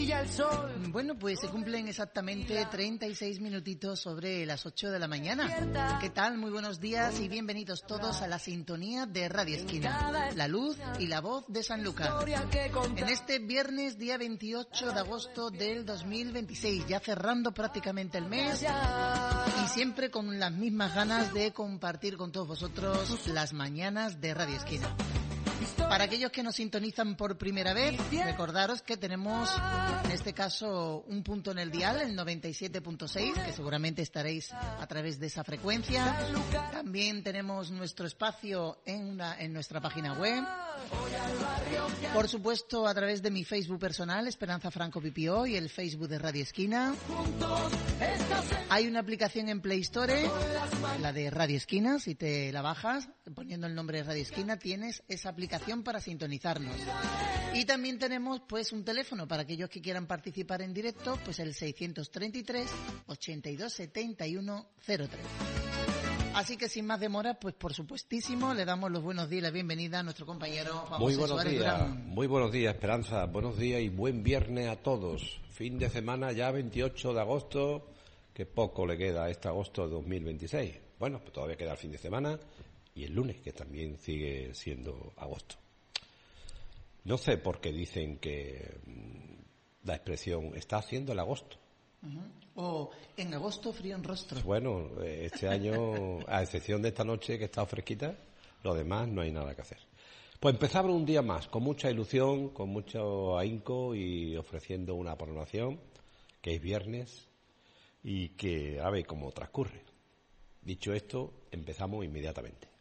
brilla el sol. Bueno, pues se cumplen exactamente 36 minutitos sobre las 8 de la mañana. ¿Qué tal? Muy buenos días y bienvenidos todos a la sintonía de Radio Esquina, la luz y la voz de Sanlúcar. En este viernes, día 28 de agosto del 2026, ya cerrando prácticamente el mes y siempre con las mismas ganas de compartir con todos vosotros las mañanas de Radio Esquina. Para aquellos que nos sintonizan por primera vez, recordaros que tenemos, en este caso, un punto en el dial, el 97.6, que seguramente estaréis a través de esa frecuencia. También tenemos nuestro espacio en nuestra página web. Por supuesto, a través de mi Facebook personal, Esperanza Franco Pipio, y el Facebook de Radio Esquina. Hay una aplicación en Play Store, la de Radio Esquina. Si te la bajas, poniendo el nombre de Radio Esquina, tienes esa aplicación para sintonizarnos. Y también tenemos pues un teléfono para aquellos que quieran participar en directo, pues el 633 82 71 03. Así que sin más demora, pues por supuestísimo le damos los buenos días y la bienvenida a nuestro compañero Juan José Suárez Durán. Muy buenos días, Esperanza. Buenos días y buen viernes a todos. Fin de semana ya 28 de agosto, que poco le queda a este agosto de 2026. Bueno, pues todavía queda el fin de semana y el lunes, que también sigue siendo agosto. No sé por qué dicen que la expresión está haciendo el agosto. O en agosto frío en rostro. Bueno, este año, a excepción de esta noche que está fresquita, lo demás no hay nada que hacer. Pues empezamos un día más, con mucha ilusión, con mucho ahínco y ofreciendo una programación que es viernes y que a ver cómo transcurre. Dicho esto, empezamos inmediatamente.